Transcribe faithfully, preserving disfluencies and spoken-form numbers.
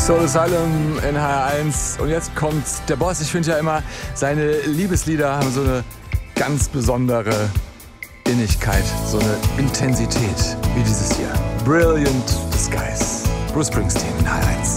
Soul Asylum in H R eins. Und jetzt kommt der Boss. Ich finde ja immer, seine Liebeslieder haben so eine ganz besondere Innigkeit, so eine Intensität wie dieses hier. Brilliant Disguise. Bruce Springsteen in H R eins.